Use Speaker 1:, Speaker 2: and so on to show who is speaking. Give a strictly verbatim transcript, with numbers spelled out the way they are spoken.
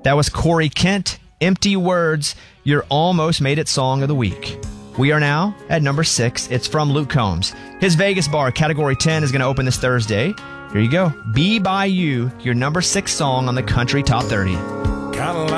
Speaker 1: That was Corey Kent, Empty Words, your almost made it song of the week. We are now at number six. It's from Luke Combs. His Vegas bar, Category ten, is going to open this Thursday. Here you go. Be By You, your number six song on the Country Top thirty.
Speaker 2: Kinda